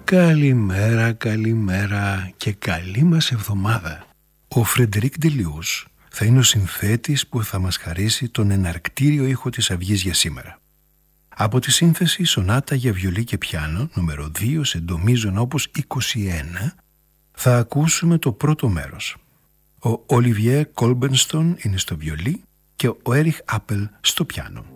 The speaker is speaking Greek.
Καλημέρα, καλημέρα και καλή μας εβδομάδα. Ο Φρεντερίκ Ντελιούς θα είναι ο συνθέτης που θα μας χαρίσει τον εναρκτήριο ήχο της αυγής για σήμερα. Από τη σύνθεση Σονάτα για βιολί και πιάνο, νούμερο 2 σε ντο μείζωνα όπους 21, θα ακούσουμε το πρώτο μέρος. Ο Ολιβιέ Κόλμπενστον είναι στο βιολί και ο Έριχ Άπελ στο πιάνο.